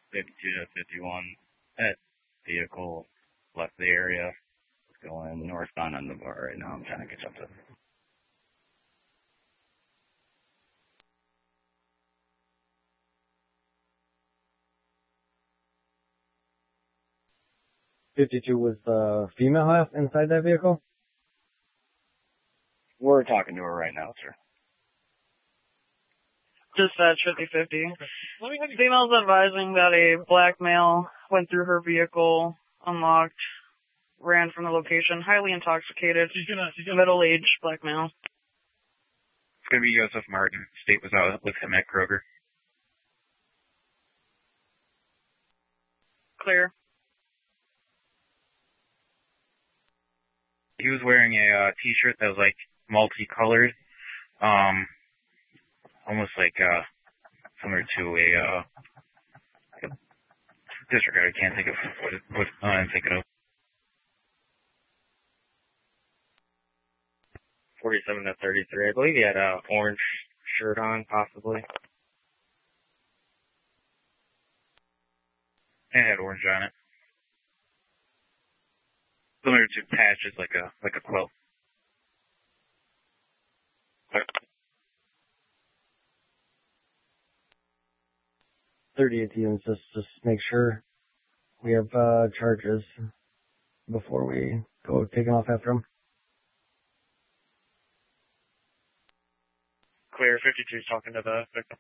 52 to 51. That vehicle left the area. Going northbound on the bar right now. I'm trying to catch up to it. .52 was the female half inside that vehicle? We're talking to her right now, sir. Dispatch 50-50. Female's advising that a black male went through her vehicle, unlocked, ran from the location, highly intoxicated, middle-aged black male. It's going to be Joseph Martin. State was out with him at Kroger. Clear. He was wearing a t-shirt that was like multicolored, almost like similar to a disregard. I can't think of what I'm thinking of. 47 to 33. I believe he had a orange shirt on, possibly. It had orange on it. Similar to patches, like a quilt. 38 units, just make sure we have charges before we go taking off after them. Clear. 52 is talking to the victim.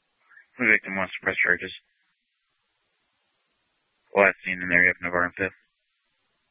The victim wants to press charges. Last seen in the area of Navarre and 5th.